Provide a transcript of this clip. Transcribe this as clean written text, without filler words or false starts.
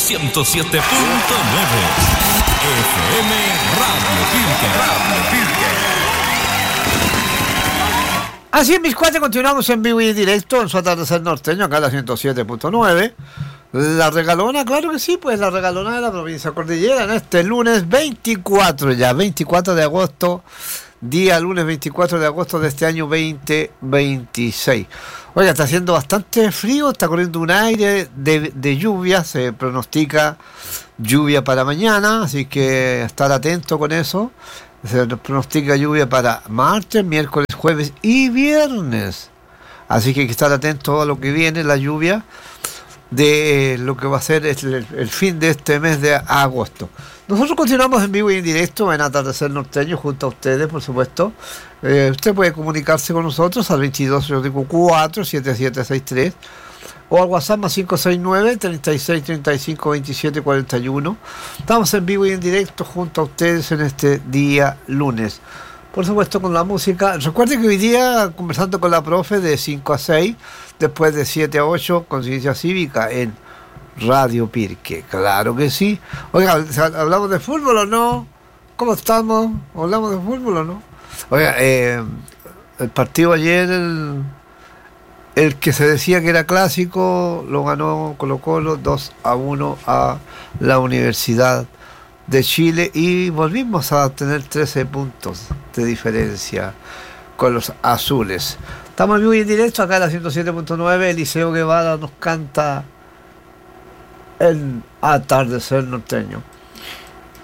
107.9 FM Radio Pirque. Así es, mis cuates, continuamos en vivo y en directo en su atardecer norteño, acá a la 107.9. La regalona, claro que sí, pues la regalona de la provincia cordillera en este lunes 24 de agosto, día lunes 24 de agosto de este año 2026. Oiga, está haciendo bastante frío, está corriendo un aire de lluvia, se pronostica lluvia para mañana, así que estar atento con eso. Se pronostica lluvia para martes, miércoles, jueves y viernes. Así que hay que estar atento a lo que viene, la lluvia de lo que va a ser el fin de este mes de agosto. Nosotros continuamos en vivo y en directo en Atardecer Norteño junto a ustedes, por supuesto. Usted puede comunicarse con nosotros al 2284-7763 o al WhatsApp más 569-3635-2741. Estamos en vivo y en directo junto a ustedes en este día lunes. Por supuesto, con la música. Recuerden que hoy día, conversando con la profe de 5 a 6, después de 7 a 8, Conciencia Cívica en Radio Pirque. Claro que sí. Oiga, ¿hablamos de fútbol o no? ¿Cómo estamos? ¿Hablamos de fútbol o no? Oiga, el partido ayer, el que se decía que era clásico, lo ganó Colo-Colo 2-1 a la Universidad de Chile y volvimos a tener 13 puntos de diferencia con los azules. Estamos muy en directo acá en la 107.9. Eliseo Guevara nos canta el Atardecer Norteño.